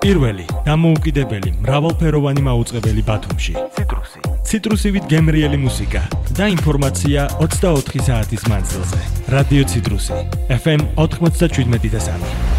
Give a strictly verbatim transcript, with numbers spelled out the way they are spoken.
პირველი, დამოუკიდებელი, მრავალფეროვანი მაუწყებელი ბათუმში. ციტრუსი. ციტრუსივით გემრიელი მუსიკა და ინფორმაცია ოცდაოთხი საათის მანძილზე. რადიო ციტრუსი. ეფ ემ ოთხმოცდაშვიდმეტი და სამი.